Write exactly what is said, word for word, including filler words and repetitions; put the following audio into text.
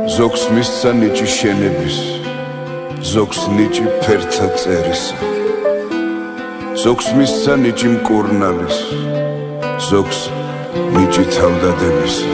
ზოგს მისცა ნიჭი შენების, ზოგს ნიჭი ფერთა წერისა, ზოგს მისცა ნიჭი მკურნალის, ზოგს ნიჭი თავდადების.